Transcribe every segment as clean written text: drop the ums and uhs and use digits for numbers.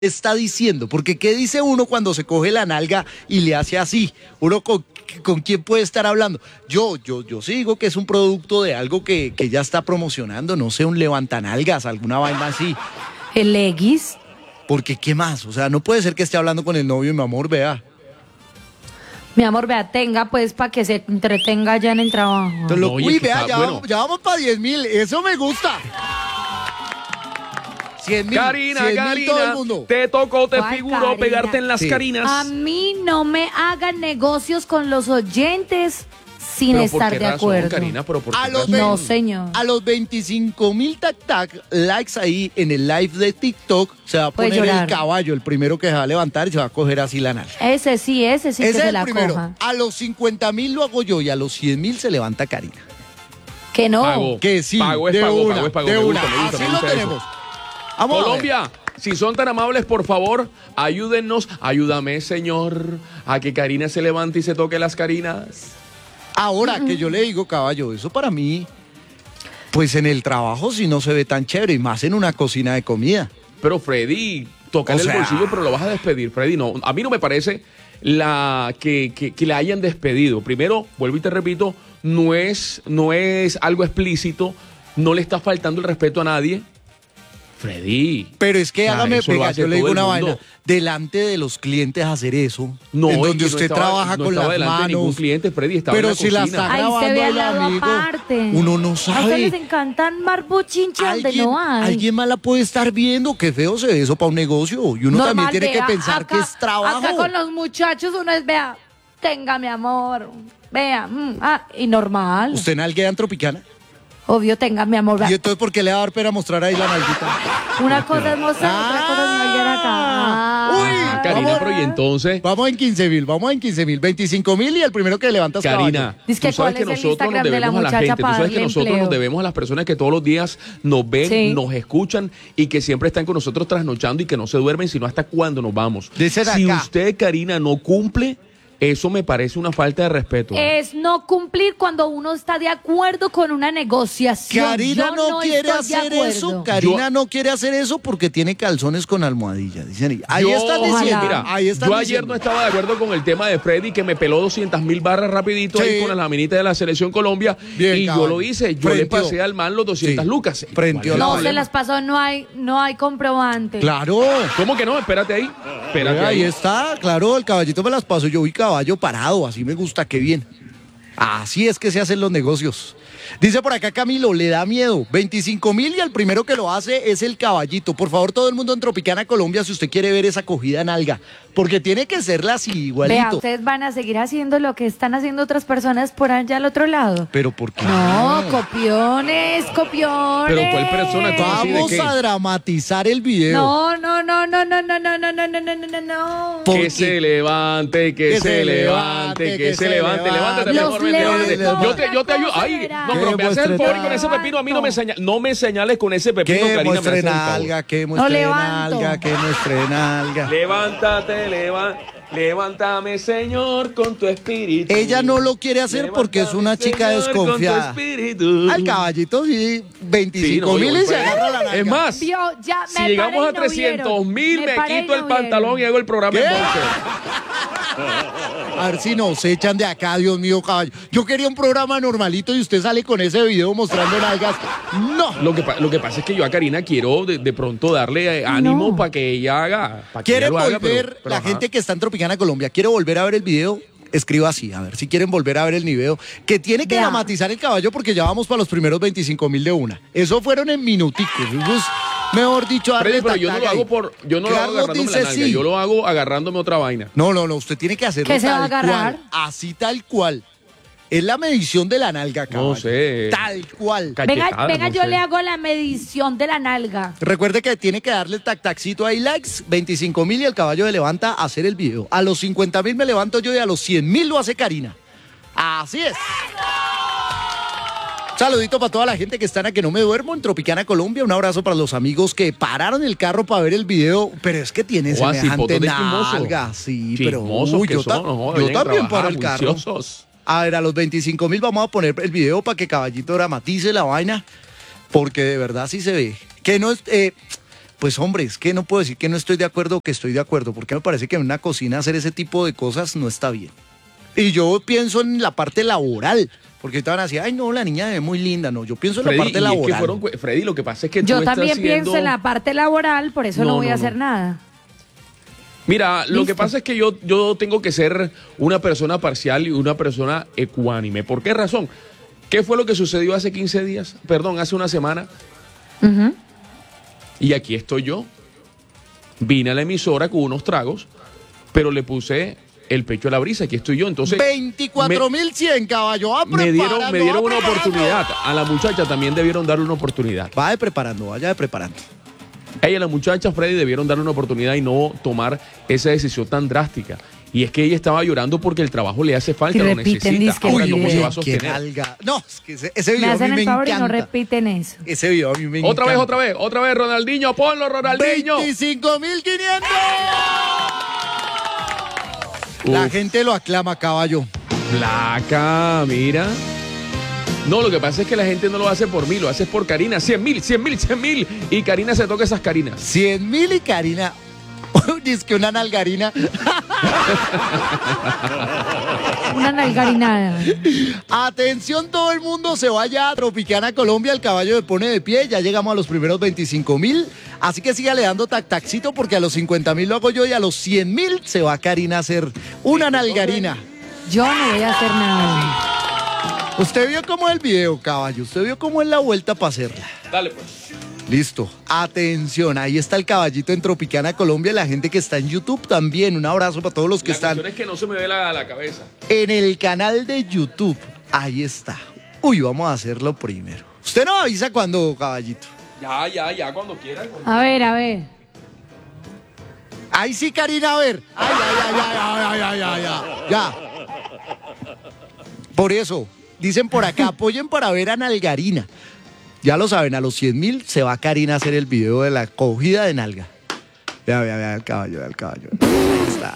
está diciendo, porque ¿qué dice uno cuando se coge la nalga y le hace así? Uno con quién puede estar hablando. Yo sí digo que es un producto de algo que ya está promocionando, no sé, un levantanalgas, alguna vaina así. ¿El Legis? Porque ¿qué más? O sea, no puede ser que esté hablando con el novio, mi amor, vea. Mi amor, vea, tenga pues para que se entretenga ya en el trabajo. No, uy, vea, ya vamos para 10.000, eso me gusta. 100.000. Karina, 100.000 todo el mundo. te tocó, te ¿Cuál figuró Karina? pegarte en las Sí. carinas. A mí no me hagan negocios con los oyentes sin ¿Pero por estar qué de razón, acuerdo. Karina? ¿Pero por qué A los razón? No, señor. A los 25.000 likes ahí en el live de TikTok se va a Puede poner llorar. el caballo, el primero que se va a levantar y se va a coger así la nalga. Ese sí que Ese se es el la primero. coja. A los 50.000 lo hago yo y a los 100.000 se levanta Karina. Que no. Pago. Que sí, Pago es de pago, una, pago es pago. de Me una. gusta, me Así gusta lo eso. tenemos. Vamos a ver. Colombia, si son tan amables, por favor, ayúdennos, ayúdame, señor, a que Karina se levante y se toque las carinas. Ahora que yo le digo, caballo, eso para mí, pues en el trabajo sí no se ve tan chévere, y más en una cocina de comida. Pero Freddy, tócale O sea- el bolsillo, pero lo vas a despedir, Freddy. No, a mí no me parece que la hayan despedido. Primero, vuelvo y te repito, no es algo explícito, no le está faltando el respeto a nadie. Freddy. Pero es que O sea, hágame eso lo pega, hace yo le digo todo el una mundo. vaina, delante de los clientes hacer eso, No, en es donde que no usted estaba- trabaja no con estaba las delante de ningún manos. cliente, Freddy, estaba Pero en la si la cocina. está Ahí se grabando ve al el lado amigo, aparte. uno no A ustedes les sabe. encantan marbochinche donde no hay. Alguien más la puede estar viendo, qué feo se ve eso para un negocio. Y uno también Normal, tiene vea, que pensar acá- que es trabajo. Acá con los muchachos uno es, vea, tenga mi amor, vea, y normal. ¿Usted nalguea en Tropicana? Obvio, tenga mi amor, vea. ¿Y entonces por qué le va a dar pena mostrar ahí la nalguita? Una cosa es mostrar, otra cosa es nalguear acá. Uy, Karina, vamos. pero y entonces, Vamos en 15.000, 25.000 y el primero que levantas Karina, Dice que tú sabes cuál que es el nosotros nos Instagram de la debemos a la muchacha gente, tú para sabes que darle nosotros empleo. nos debemos a las personas que todos los días nos ven, Sí. nos escuchan y que siempre están con nosotros trasnochando y que no se duermen sino hasta cuando nos vamos. Dice de Si acá. usted, Karina, no cumple, eso me parece una falta de respeto. Es no cumplir cuando uno está de acuerdo con una negociación. Karina Yo no quiere estoy de hacer acuerdo. eso. Karina no quiere hacer eso porque tiene calzones con almohadilla. Dicen, ahí Yo- están Ojalá. diciendo. Mira, ahí están yo ayer diciendo. no estaba de acuerdo con el tema de Freddy que me peló 200.000 barras rapidito Sí. ahí con las laminitas de la Selección Colombia. Bien, y caballo. yo lo hice, yo le Frenteó. pasé al man los 200 Sí. lucas. Frenteó ¿Cuál es el la No, vaina. se las pasó, no hay comprobante. Claro. ¿Cómo que no? Espérate ahí. Espérate Ahí ahí. está, claro, el caballito me las paso. Yo vi caballo parado, así me gusta, qué bien. Así es que se hacen los negocios. Dice por acá Camilo, le da miedo. 25.000 y el primero que lo hace es el caballito. Por favor, todo el mundo en Tropicana, Colombia, si usted quiere ver esa cogida nalga. Porque tiene que serla así, Vea, igualito. ustedes van a seguir haciendo lo que están haciendo otras personas por allá al otro lado. Pero ¿por qué? No, copiones. Pero ¿cuál persona? ¿Cómo así? ¿De Vamos qué? a dramatizar el video. No. Porque- Que se levante, que se levante, que se levante. Levántate, Los mejor, vente, vente. levanto Yo te una ayudo. cosa Ay, será. no, pero me haces el favor y con ese Levanto. pepino a mí no me señales con ese pepino, Que Karina, me muestre haces el favor. nalga, que muestre levanto. nalga, que muestre nalga. Levántate, levántame, Señor, con tu espíritu. Ella no lo quiere hacer porque es una chica Señor, desconfiada. Con tu espíritu. Al caballito sí, 25.000 Sí, no, y yo- se agarra la nalga. Es más, Vio, ya, si me llegamos a paré y no vieron. 300.000, me paré y quito el no pantalón y vieron. hago el programa ¿Qué? en boxer. A ver si nos echan de acá, Dios mío, caballo. Yo quería un programa normalito y usted sale con ese video mostrando nalgas. No. Lo que pasa es que yo a Karina quiero de pronto darle ánimo No. para que ella haga. Pa' que ¿Quieren ella lo haga, volver, pero la ajá. gente que está en Tropicana, Colombia, quiere volver a ver el video? Escriba así, a ver si quieren volver a ver el video. Que tiene que Vea. dramatizar el caballo porque ya vamos para los primeros 25.000 de una. Eso fueron en minuticos. Eso es, mejor dicho, darle Freddy, pero yo no lo tac-tac hago ahí. yo no lo hago Carlos agarrándome dice la nalga, sí. yo lo hago agarrándome otra vaina. No, usted tiene que hacerlo ¿Qué se va a tal agarrar? cual, así tal cual. Es la medición de la nalga, caballo. No sé. Tal cual. Cachetada, Venga, no yo sé. le hago la medición de la nalga. Recuerde que tiene que darle el tac-tacito ahí, likes, 25.000 y el caballo se levanta a hacer el video. A los 50.000 me levanto yo y a los 100.000 lo hace Karina. Así es. Saludito para toda la gente que está en A Que No Me Duermo en Tropicana, Colombia. Un abrazo para los amigos que pararon el carro para ver el video. Pero es que tienen O así, semejante fotos de chismoso. nalga. Sí, pero Chismosos que yo, son, no jodas, yo vienen a también paro trabajar, el carro. juiciosos. A ver, a los 25.000 vamos a poner el video para que Caballito dramatice la vaina, porque de verdad sí se ve. Que no es, pues hombre, es que no puedo decir que no estoy de acuerdo o que estoy de acuerdo, porque me parece que en una cocina hacer ese tipo de cosas no está bien. Y yo pienso en la parte laboral, porque estaban así, ay no, la niña es muy linda, no, yo pienso en Freddy, la parte y es que laboral. Freddy, lo que pasa es que Yo tú estás también pienso siendo- en la parte laboral, por eso no, No, voy a no, hacer no. nada. Mira, lo que Listo. pasa es que yo tengo que ser una persona parcial y una persona ecuánime. ¿Por qué razón? ¿Qué fue lo que sucedió hace 15 días? Perdón, hace una semana. Ujú. Y aquí estoy yo. Vine a la emisora con unos tragos, pero le puse el pecho a la brisa. Aquí estoy yo. Entonces, 24.100, caballo. Va me dieron preparando, una va preparando. oportunidad. A la muchacha también debieron darle una oportunidad. Vaya preparando, vaya preparando. Ella, la muchacha Freddy, debieron darle una oportunidad y no tomar esa decisión tan drástica. Y es que ella estaba llorando porque el trabajo le hace falta, Y lo repiten, necesita. dizque Ahora, el ¿cómo se video. va a qué sostener? nalga. No, es que ese Me video a hacen mí me el favor y no encanta. repiten eso. Ese video a mí me encanta. Otra vez, Ronaldinho, ponlo, Ronaldinho. 25.500. La Uf. gente lo aclama, caballo. Placa, mira. No, lo que pasa es que la gente no lo hace por mí, lo hace por Karina. 100.000. Y Karina se toca esas Karinas. 100.000 y Karina. Dice que una nalgarina. Una nalgarinada. Atención, todo el mundo se vaya a Tropicana, Colombia. El caballo se pone de pie. Ya llegamos a los primeros 25.000. Así que sígale dando tac-tacito porque a los 50.000 lo hago yo y a los 100.000 se va Karina a hacer una nalgarina. Yo no voy a hacer nada. Usted vio cómo es el video, caballo. Usted vio cómo es la vuelta para hacerla. Dale, pues. Listo. Atención, ahí está el caballito en Tropicana, Colombia. La gente que está en YouTube también. Un abrazo para todos los que La están cuestión es que no se me ve la cabeza. en el canal de YouTube. Ahí está. Uy, vamos a hacerlo primero. Usted no avisa cuando, caballito. Ya, cuando quieran. A ver. Ahí sí, Karina, a ver. Ya. Por eso, dicen por acá, apoyen para ver a Nalgarina. Ya lo saben, a los 100.000 se va Karina a hacer el video de la cogida de nalga. Vea el caballo, Ahí está.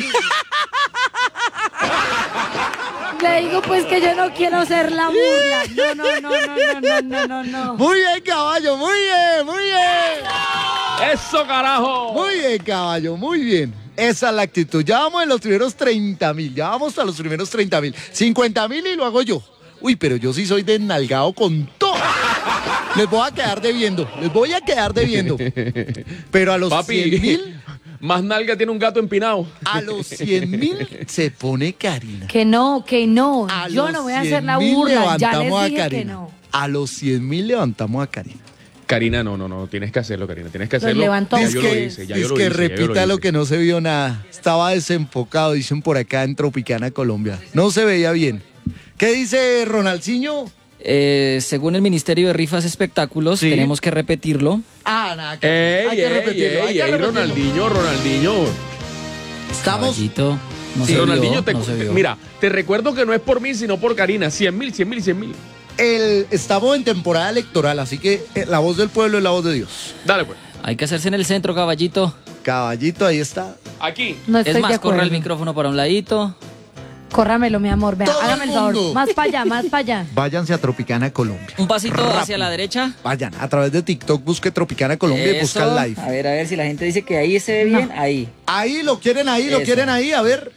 Le digo pues que yo no quiero ser la burla. No. Muy bien, caballo, muy bien. ¡Eso, carajo! Muy bien, caballo, muy bien. Esa es la actitud. Ya vamos en los primeros 30.000. Ya vamos a los primeros 30.000. 50.000 y lo hago yo. Uy, pero yo sí soy desnalgado con todo. Les voy a quedar debiendo. Pero a los Papi, 100.000, más nalga tiene un gato empinado. a los 100.000 se pone Karina. Que no. A Yo los no voy a hacer la 100.000 burla. Ya levantamos les dije a que Karina. no. A los 100.000 levantamos a Karina. Karina, no, tienes que hacerlo, Karina, tienes que hacerlo. levantó. Ya Dice yo lo hice, ya yo lo que hice. repita lo que no se vio nada. Estaba desenfocado, dicen por acá en Tropicana, Colombia. No se veía bien. ¿Qué dice Ronaldinho? Según el Ministerio de Rifas Espectáculos, Sí. tenemos que repetirlo. Nada que hay que repetirlo. hay que repetirlo. Ronaldinho. Estamos. Caballito, no Sí, se Ronaldinho, vio, no se vio. mira, te recuerdo que no es por mí, sino por Karina. 100.000. Estamos en temporada electoral, así que la voz del pueblo es la voz de Dios. Dale, pues. Hay que hacerse en el centro, caballito. Caballito, ahí está. Aquí. No estoy Es más, de acuerdo. corra el micrófono para un ladito. Córramelo, mi amor. Vea, Todo hágame el el favor. mundo. Más para allá. Váyanse a Tropicana, Colombia. Un pasito Rápido. hacia la derecha. Vayan, a través de TikTok busque Tropicana Colombia y busca Eso. el live. A ver si la gente dice que ahí se ve bien. Ahí. Ahí, lo quieren ahí, Eso. a ver.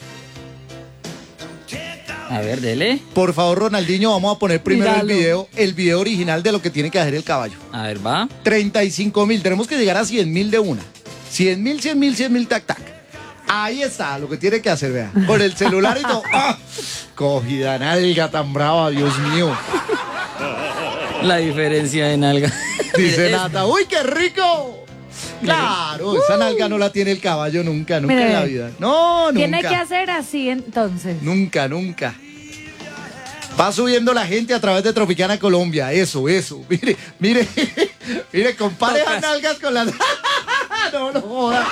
A ver, dele. Por favor, Ronaldinho, vamos a poner primero Míralo. el video original de lo que tiene que hacer el caballo. A ver, va. 35.000, tenemos que llegar a 100.000 de una. 100.000, tac. Ahí está, lo que tiene que hacer, vea. Con el celular y todo. ¡Ah! Cogida nalga tan brava, Dios mío. La diferencia de nalga. Dice Nata, ¡uy, qué rico! Claro, esa nalga no la tiene el caballo nunca Mire. en la vida. No, nunca. Tiene que hacer así entonces. Nunca. Va subiendo la gente a través de Tropicana Colombia. Eso. Mire, compare las nalgas con las. No joda.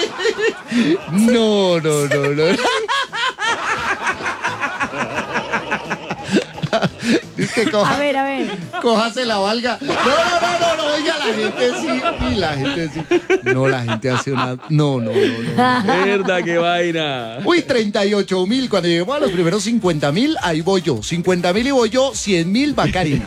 No. Es Que coja, A ver. cójase la valga. No, oiga, la gente sí. Y la gente sí. No, la gente hace una. No. Verdad, qué vaina. Uy, 38.000. Cuando lleguemos a los primeros 50.000, ahí voy yo. 50.000 y voy yo, 100.000 va Karina.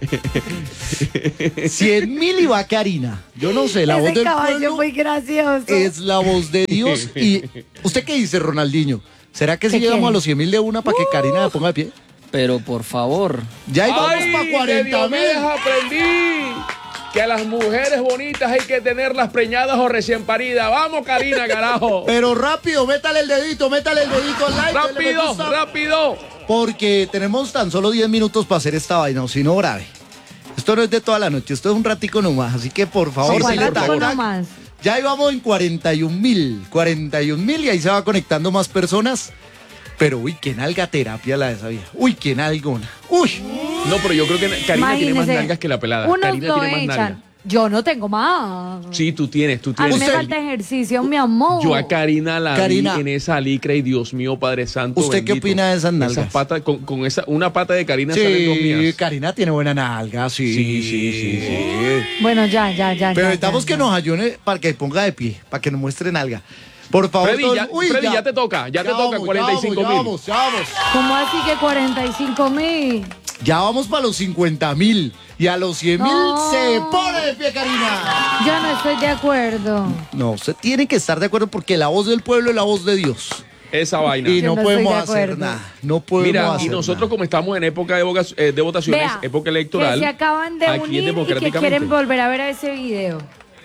100.000 y va Karina. Yo no sé, la voz Ese del caballo pueblo muy gracioso. es la voz de Dios. Y ¿usted qué dice, Ronaldinho? ¿Será que si ¿Qué llegamos quiere? a los 100.000 de una para que Karina me ponga de pie? Pero por favor. Ya ahí vamos Ay, para de Diomedes 40.000. aprendí que a las mujeres bonitas hay que tenerlas preñadas o recién paridas. Vamos, Karina, carajo. Pero rápido, métale el dedito al like. dale me gusta. Rápido. Porque tenemos tan solo 10 minutos para hacer esta vaina, o si no, grave. Esto no es de toda la noche, esto es un ratico nomás. Así que por favor, Sí, dile por tac, favor. tac. Nomás. Ya íbamos en 41.000 y ahí se va conectando más personas. Pero uy, qué nalga terapia la de esa vieja. Uy, qué nalgona. Uy. No, pero yo creo que Karina tiene más Imagínese, nalgas que la pelada. Unos Karina lo tiene más echan. nalgas. Yo no tengo más. Sí, tú tienes. A mí me Usted- falta ejercicio, mi amor. Yo a Karina la Karina. vi en esa licra y Dios mío, Padre Santo. ¿Usted qué bendito. opina de esas nalgas? Esas patas, con esa, una pata de Karina salen dos Sí, mías. Karina tiene buena nalga, sí. Sí. Bueno, ya. Pero necesitamos que nos ayune para que ponga de pie, para que nos muestre nalga. Por favor, Freddy, todos- Freddy, ya te toca, ya te toca, 45.000. vamos. ¿Cómo así que 45.000? Ya vamos para los 50.000. Y a los 100.000 No. se pone de pie, Karina. Yo no estoy de acuerdo. No, usted tiene que estar de acuerdo porque la voz del pueblo es la voz de Dios. Esa vaina. Y Yo no no podemos estoy de hacer acuerdo. nada. No podemos Mira, hacer y nosotros nada. como estamos en época de, de votaciones, Vea, época electoral, que se acaban de aquí unir y que democráticamente. quieren volver a ver ese video.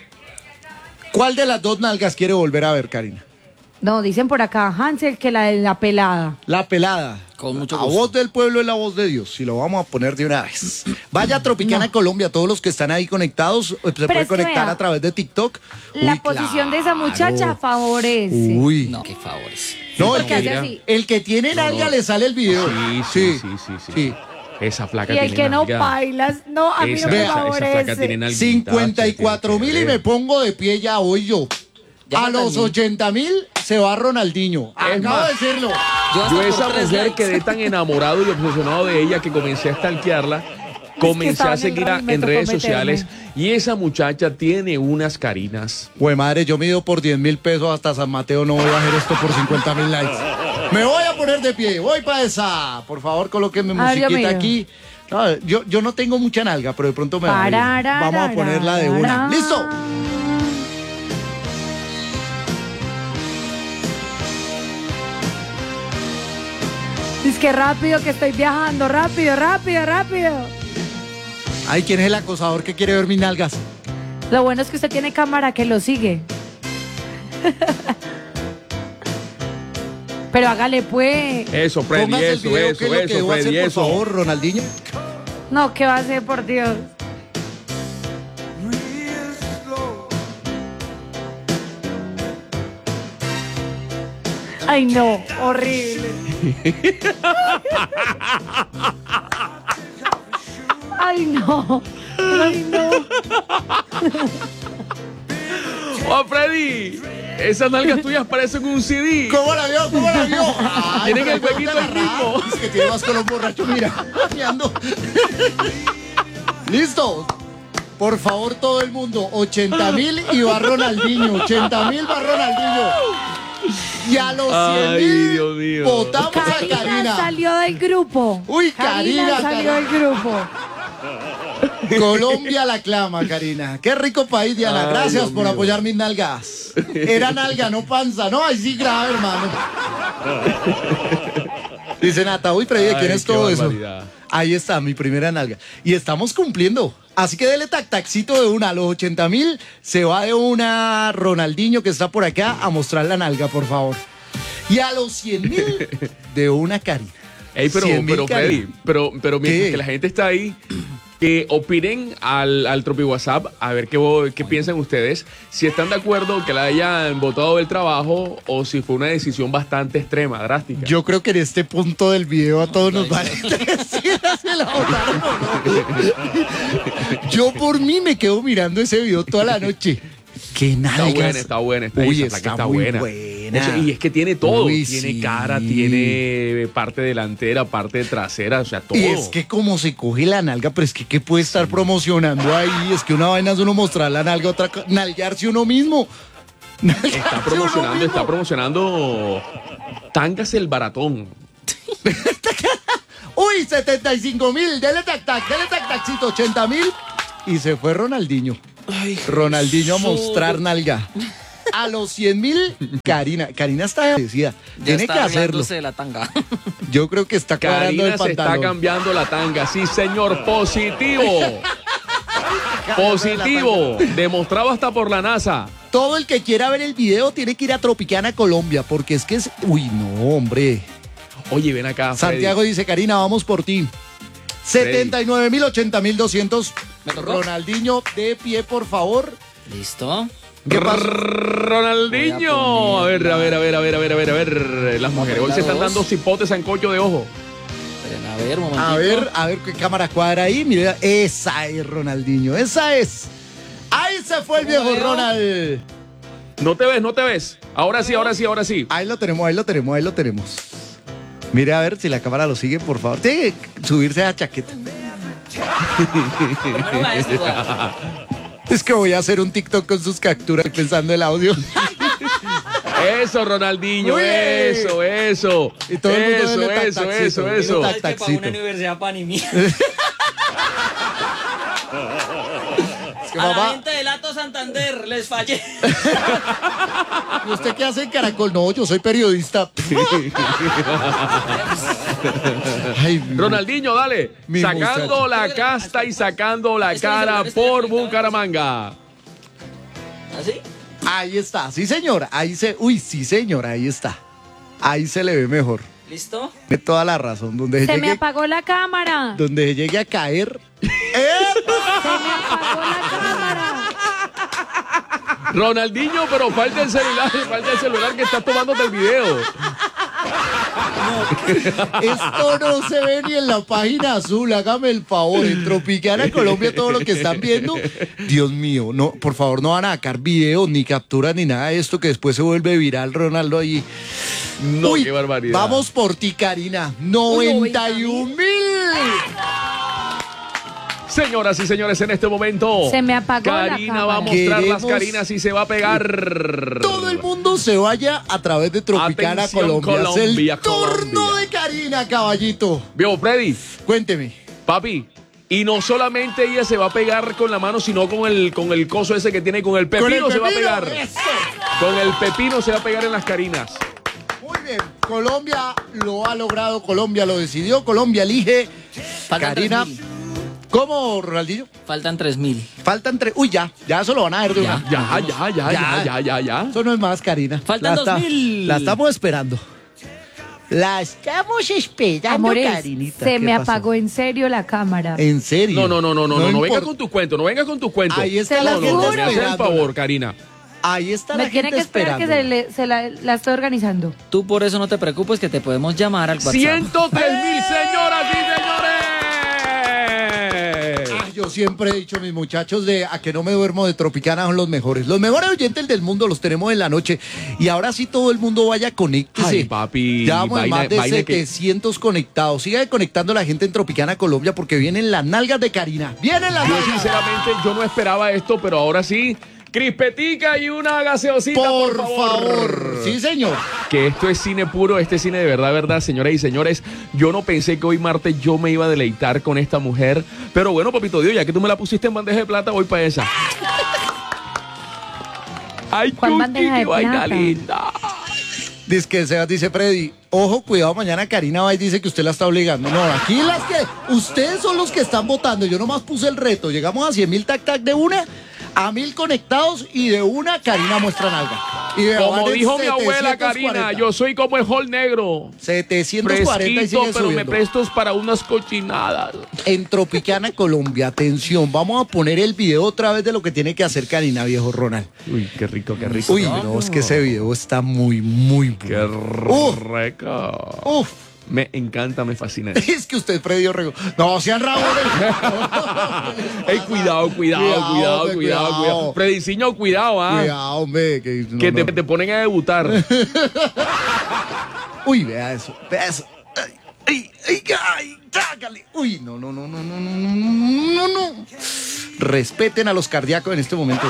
¿Cuál de las dos nalgas quiere volver a ver, Karina? No, dicen por acá, Hansel, que la de la pelada. La pelada. Con mucho La gusto. voz del pueblo es la voz de Dios. Y lo vamos a poner de una vez. Vaya a Tropicana Colombia, todos los que están ahí conectados, se pueden es que conectar vea, a través de TikTok. La Uy, posición de esa muchacha claro. favorece. Uy. No, qué favores. No, el porque hace que, así. el que tiene nalga le sale el video. Sí. Esa flaca Y el tiene que no nalga. bailas, no, a mí Esa, no me esa flaca favorece. tiene nalguita, 54.000 y me pongo de pie ya hoy yo. Ya A los 80.000 se va Ronaldinho. Acabo más, de decirlo. Yo hasta esa por 3 mujer likes. quedé tan enamorado y obsesionado de ella que comencé a stalkearla, comencé estaba a en el seguirla rally, me en tocó redes meterme. sociales y esa muchacha tiene unas carinas. Pues madre, yo mido por 10.000 pesos hasta San Mateo, no voy a hacer esto por 50.000 likes. Me voy a poner de pie, voy para esa. Por favor, colóquenme A ver, yo musiquita miro. aquí. No, yo no tengo mucha nalga, pero de pronto me va bien. Vamos a ponerla de una. ¡Listo! Es que rápido, que estoy viajando, rápido. Ay, ¿quién es el acosador que quiere ver mis nalgas? Lo bueno es que usted tiene cámara que lo sigue. Pero hágale pues. Eso, Freddy, Póngase el eso, video, eso, ¿qué es lo que eso, debo hacer, Freddy, por eso. favor, Ronaldinho? No, ¿qué va a hacer, por Dios? Ay, no, horrible. Ay, no. Ay, no. ¡Oh, Freddy! Esas nalgas tuyas parecen un CD. ¿Cómo la vio? Ay, Tienen pero el huequito cuéntala del ritmo. rápido. Es que tiene más con los borrachos, mira. Ando. ¿Listo? Por favor, todo el mundo, 80.000 y va Ronaldinho. 80.000 va Ronaldinho. Y a los Ay, 100.000 Dios mío. votamos a Karina Karina. salió del grupo. Uy, Karina salió del grupo. Colombia la clama, Karina. Qué rico país, Diana. Ay, Gracias Dios por mío. apoyar mis nalgas. Era nalga, no panza. No, ahí sí grave, hermano. Dice Nata, uy, Freddy, ¿de quién Ay, es qué todo eso? barbaridad. Ahí está, mi primera nalga. Y estamos cumpliendo. Así que dele taxito de una. A los 80.000 se va de una Ronaldinho que está por acá a mostrar la nalga, por favor. Y a los 100.000 de una Karina. Ey, pero 100.000 Freddy, pero mientras ¿Qué? que la gente está ahí, que opinen al Tropi WhatsApp, a ver qué piensan ustedes, si están de acuerdo que la hayan votado del trabajo o si fue una decisión bastante extrema, drástica. Yo creo que en este punto del video a todos nos vale si se la votaron o no. Yo por mí me quedo mirando ese video toda la noche. qué nalgas. Está buena. Uy, Esa placa está muy buena. buena. Y es que tiene todo. Uy, tiene sí. cara, tiene parte delantera, parte trasera, o sea, todo. Y es que como se coge la nalga, pero es que ¿qué puede estar promocionando ahí? Es que una vaina es uno mostrar la nalga, otra nalgarse uno mismo. Está promocionando Tangas el Baratón. Uy, 75,000, dele taccito, 80,000. Y se fue Ronaldinho. Ay, Ronaldinho a Jesús. mostrar nalga. A los 100,000, Karina está agradecida. Ya Tiene está que hacerlo. arreglándose de la tanga. Yo creo que está cuadrando Karina el se está pantalón. cambiando la tanga. Sí, señor, positivo. Positivo. Demostrado hasta por la NASA. Todo el que quiera ver el video tiene que ir a Tropicana, Colombia, porque es que es... Uy, no, hombre. Oye, ven acá, Freddy. Santiago dice, Karina, vamos por ti. 79,000, 80,200. ¿Me tocó? Ronaldinho, de pie, por favor. ¿Listo? ¿Qué pasó? Ronaldinho. Voy a poner- A ver. Las mujeres hoy se están dando cipotes en collo de ojo. Esperen, a ver, un momentito. A ver qué cámara cuadra ahí. Mire, esa es Ronaldinho, esa es. Ahí se fue el ¿Cómo viejo veo? Ronald. No te ves. Ahora sí. Ahí lo tenemos. Mire a ver si la cámara lo sigue, por favor. Tiene que subirse a la chaqueta. Primero va esto, igual. Es que voy a hacer un TikTok con sus capturas pensando el audio. Eso, Ronaldinho, Uy. eso. Y todo el mundo dele tac, taxito. Eso. Dele Es que para taxito. una universidad pan y mía. Es que, A la mamá, gente del Ato Santander les fallé. ¿y usted qué hace en Caracol? No, yo soy periodista. Ay, Ronaldinho, dale. Mi Sacando muchacho. la casta y sacando la cara por Bucaramanga. ¿Así? ahí está, sí señor, sí señor, ahí está. Ahí se le ve mejor. ¿Listo? Tiene toda la razón. Donde Se me llegue, apagó la cámara. donde llegue a caer. Se me apagó la cámara. Ronaldinho, pero falta el celular que estás tomándote el video. Esto no se ve ni en la página azul, hágame el favor. En Tropicana Colombia, todo lo que están viendo. Dios mío, no, por favor, no van a sacar videos, ni capturas, ni nada de esto que después se vuelve viral Ronaldo ahí. No, Uy, qué barbaridad. Vamos por ti, Karina. 91,000. Señoras y señores, en este momento Se me apagó la Karina va a cámara. mostrar las Queremos- Carinas y se va a pegar. Todo el mundo se vaya a través de Tropicana Atención, Colombia. Es Colombia, el turno Colombia. de Karina, caballito. Vio, Freddy, Cuénteme. papi. Y no solamente ella se va a pegar con la mano, sino con el coso ese que tiene, con el pepino, Con el se va a pepino, pegar. eso. Con el pepino se va a pegar en las Carinas. Muy bien, Colombia lo ha logrado, Colombia lo decidió, Colombia elige. Faltan Karina, 3,000. ¿cómo, Ronaldinho? Faltan 3,000. Faltan 3. Uy, ya eso lo van a ver de Ya. una. Ya. Eso no es más, Karina. Faltan 2,000. La estamos esperando. La estamos esperando, Amores, Karinita. se ¿Qué me pasó? apagó en serio la cámara. ¿En serio? No venga importa. con tus cuentos, no venga con tus cuentos. Ahí está Se la lo gente juro. me hace el esperando. favor, Karina. Ahí está Me la tiene gente que esperar esperando. que la estoy organizando. Tú por eso no te preocupes que te podemos llamar al WhatsApp. 103,000, señoras y señores. Yo siempre he dicho, mis muchachos, a que no me duermo de Tropicana son los mejores. Los mejores oyentes del mundo los tenemos en la noche. Y ahora sí todo el mundo vaya, conéctese. Ay, papi, Ya vamos en vaina- más de vaina que- 700 conectados. Siga conectando la gente en Tropicana Colombia porque vienen las nalgas de Karina. Vienen las Yo nalgas. sinceramente yo no esperaba esto, pero ahora sí, crispetica y una gaseosita, por favor. Sí, señor. Que esto es cine puro, este cine de verdad, señoras y señores. Yo no pensé que hoy martes yo me iba a deleitar con esta mujer, pero bueno, papito Dios, ya que tú me la pusiste en bandeja de plata, voy para esa. Ay, ¿Cuál Chuchi, bandeja de qué vaina plata? linda. Dice que Sebas dice Freddy, ojo, cuidado, mañana Karina va y dice que usted la está obligando. No, aquí las que, ustedes son los que están votando. Yo nomás puse el reto. Llegamos a 100,000 tac de una, a 1,000 conectados y de una Karina muestra nalga. Y de Como van en dijo mi abuela 740. Karina, yo soy como el hall negro. 740 y Fresquito, sigue pero me subiendo. prestos para unas cochinadas. En Tropicana, Colombia, atención, vamos a poner el video otra vez de lo que tiene que hacer Karina, viejo Ronald. Uy, qué rico, qué rico. Uy, no, es que ese video está muy, muy Qué bueno. rico. Uf, Me encanta, me fascina. Es que usted, Freddy Orrego. No, sean rabones. Ey, cuidado. Cuidado. Frediciño, cuidado, ¿ah? Cuidado, hombre. Que te ponen a debutar. Uy, vea eso. Ay, trágale. Uy, no. Respeten a los cardíacos en este momento.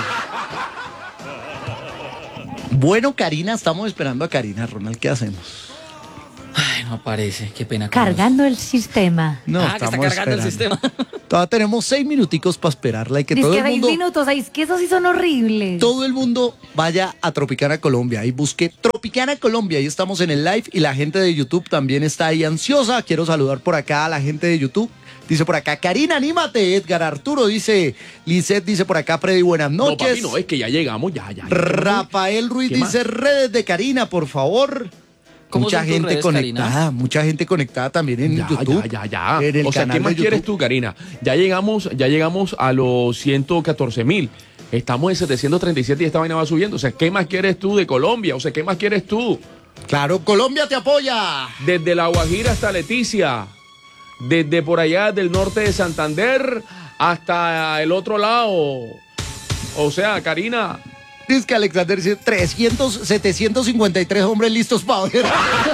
Bueno, Karina, estamos esperando a Karina. Ronald, ¿qué hacemos? Ay, no aparece. Qué pena. Cargando el sistema. No, Que está estamos cargando el esperando. sistema. Todavía tenemos 6 minuticos para esperarla y que Dice todo que el 6 mundo... minutos, ay, es que esos sí son horribles. Todo el mundo vaya a Tropicana Colombia y busque Tropicana Colombia. Ahí estamos en el live y la gente de YouTube también está ahí ansiosa. Quiero saludar por acá a la gente de YouTube. Dice por acá, Karina, anímate. Edgar Arturo dice, Lisette dice por acá, Freddy, buenas No, noches. papi, no, es que ya llegamos, ya. Rafael Ruiz ¿Qué dice, redes de Karina, por favor. ¿Cómo Mucha son tus gente redes, conectada, Karina? mucha gente conectada también en YouTube. Ya. En el O sea, canal ¿qué más de YouTube. quieres tú, Karina? Ya llegamos a los 114,000. Estamos en 737 y esta vaina va subiendo. O sea, ¿qué más quieres tú de Colombia? O sea, ¿qué más quieres tú? Claro, Colombia te apoya. Desde La Guajira hasta Leticia. Desde por allá del norte de Santander hasta el otro lado. O sea, Karina, Dice que Alexander dice 753 hombres listos para ver.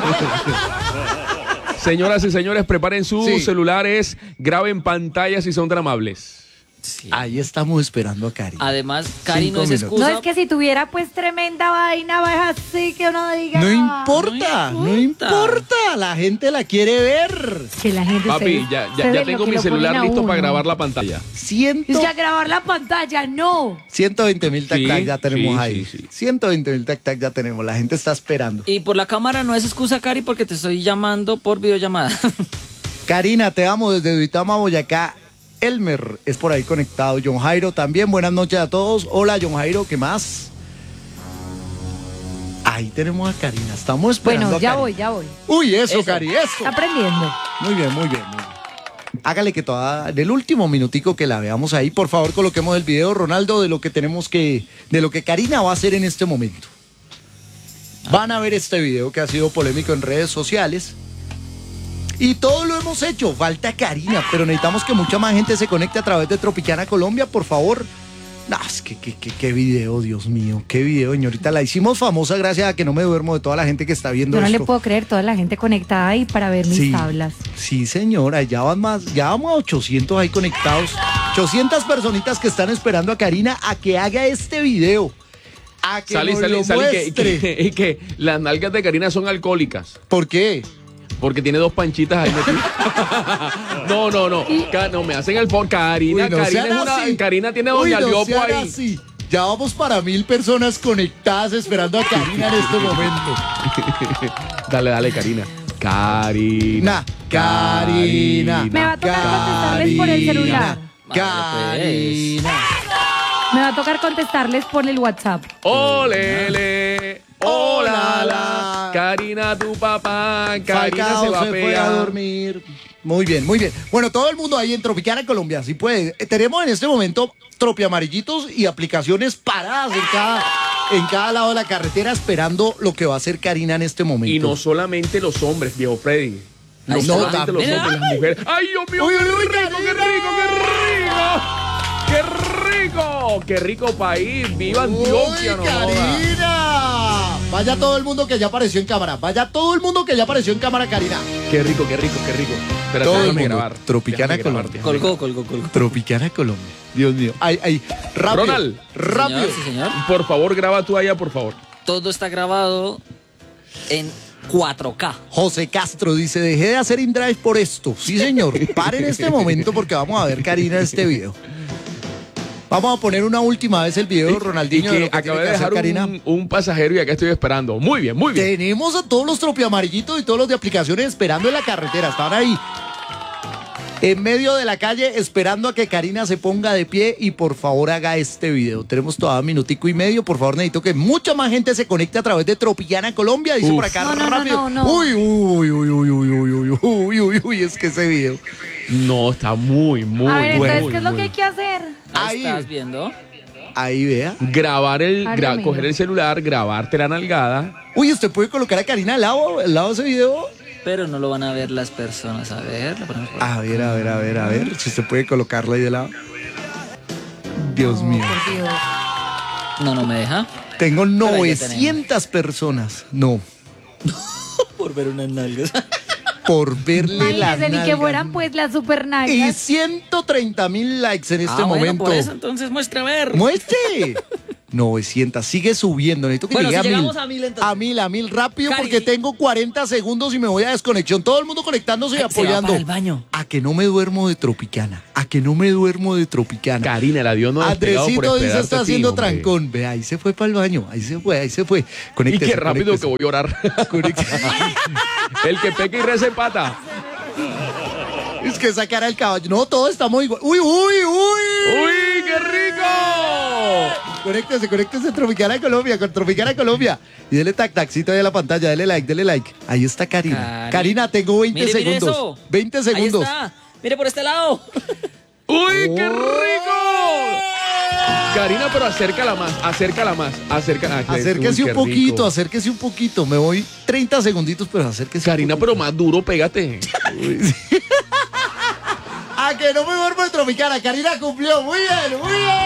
señoras y señores, preparen sus Sí. celulares, graben pantallas si son tan amables. Sí. Ahí estamos esperando a Karina. Además, Cari no 5 es minutos. excusa. No, es que si tuviera pues tremenda vaina, va así que uno diga. No importa, no importa. La gente la quiere ver. Que la gente Papi, se- ya se ve lo tengo que mi lo celular ponen a listo uno. para grabar la pantalla. Es que a grabar la pantalla, no. 120,000 tac-tac ya tenemos sí, ahí. sí. 120,000 tac-tac ya tenemos. La gente está esperando. Y por la cámara no es excusa, Cari, porque te estoy llamando por videollamada. Karina, te amo desde Duitama, Boyacá. Elmer es por ahí conectado. John Jairo también. Buenas noches a todos. Hola, John Jairo, ¿qué más? Ahí tenemos a Karina. Estamos esperando Bueno, a ya Karina. voy, ya voy. Uy, eso, Eso. Cari, eso. Está aprendiendo. Muy bien, muy bien, muy bien. Hágale que toda, del último minutico que la veamos ahí, por favor, coloquemos el video, Ronaldo, de lo que de lo que Karina va a hacer en este momento. Van a ver este video que ha sido polémico en redes sociales. Y todo lo hemos hecho. Falta Karina, pero necesitamos que mucha más gente se conecte a través de Tropicana Colombia, por favor. No, es que qué video, Dios mío, qué video, señorita. La hicimos famosa gracias a que no me duermo de toda la gente que está viendo Yo no esto. le puedo creer toda la gente conectada ahí para ver mis tablas. Sí, señora, ya vamos a 800 ahí conectados. 800 personitas que están esperando a Karina a que haga este video. A que nos lo muestre. que las nalgas de Karina son alcohólicas. ¿Por qué? Porque tiene 2 panchitas ahí metidas. No. No, me hacen el por Karina. Uy, no Karina, sean es una, así. Karina tiene a Uy, Doña no Liopo sean ahí. así. Ya vamos para 1000 personas conectadas esperando a Karina en este momento. Dale, Karina. Karina. Me va a tocar contestarles por el celular. Karina. Me va a tocar contestarles por el WhatsApp. Olele. Hola, Karina, tu papá. Karina Falcao se va a fue a pegar. dormir. Muy bien, muy bien. Bueno, todo el mundo ahí en Tropicana Colombia, si puede. Tenemos en este momento tropiamarillitos y aplicaciones paradas en cada lado de la carretera esperando lo que va a hacer Karina en este momento. Y no solamente los hombres, viejo Freddy. No Ahí está. solamente los Mira, hombres, las mujeres. ¡Ay, Dios mío! Uy, ¡Qué uy, rico, qué Karina. rico, qué rico! ¡Qué rico! ¡Qué rico país! ¡Viva Antioquia! ¡Uy, no joda! Karina! Vaya todo el mundo que ya apareció en cámara. Vaya todo el mundo que ya apareció en cámara, Karina. ¡Qué rico, qué rico, qué rico! Espérate, Todo el déjame mundo. grabar. Tropicana Déjame grabar, Colombia. déjame Colgó. Tropicana Colombia. Dios mío. Ay, rápido. Ronald. Rápido. Sí, señor. Por favor, graba tú allá, por favor. Todo está grabado en 4K. José Castro dice, dejé de hacer InDrive por esto. Sí, señor. Paren este momento porque vamos a ver Karina en este video. Vamos a poner una última vez el video, Y Ronaldinho, de que lo que acabé tiene de que hacer dejar Karina. un pasajero y acá estoy esperando. Muy bien, muy bien. Tenemos a todos los tropiamarillitos y todos los de aplicaciones esperando en la carretera. Están ahí, en medio de la calle, esperando a que Karina se ponga de pie y por favor haga este video. Tenemos todavía minutico y medio. Por favor, necesito que mucha más gente se conecte a través de Tropicana Colombia. Dice por acá No, rápido. no. Uy, es que ese video. No, está muy, muy A ver, bueno. entonces, ¿qué es lo que hay que hacer? Ahí Ahí. estás viendo. Ahí vea. Grabar Hágame. coger el celular, grabarte la nalgada. Uy, usted puede colocar a Karina al lado de ese video. pero no lo van a ver las personas. A ver, lo ponemos por acá. A ver, si usted puede colocarlo ahí de lado. Dios mío. Por Dios. No me deja. Tengo ahí ya 900 personas. No, Por ver unas nalgas. por verle la Imagínense, ni que nalga. fueran pues las super Y nalgas. 130,000 likes en este Bueno, momento. por eso, entonces muestra a ver. ¡Muestre! 900, sigue subiendo. Necesito que Bueno, llegue si a 1000. llegamos a 1000, entonces. A mil, rápido, Cari, porque sí. tengo 40 segundos y me voy a desconexión. Todo el mundo conectándose y Se va apoyando. para el baño. A que no me duermo de Tropicana. Karina, la dio no despegado por Andresito dice esperarte está a ti, haciendo hombre. trancón. Ve, ahí se fue para el baño. Ahí se fue. Y Conéctese, qué rápido conéctese. que voy a orar. Conéctese. El que peca y reza pata. Es que esa cara del caballo. No, todos estamos igual. ¡Uy! ¡Uy, qué rico! Conéctese, Tropicana Colombia, con Tropicana Colombia. Y dele taxito ahí a la pantalla, dele like. Ahí está Karina. Karina, tengo 20 Mire, mire segundos. eso. 20 segundos. Ahí está. Mire por este lado. ¡Uy, qué rico! Karina, pero acércala más. Acérquese un poquito. Me voy 30 segunditos, pero acérquese. Karina, pero más duro, pégate. A que no me duermo de Tropicana. Karina cumplió. Muy bien.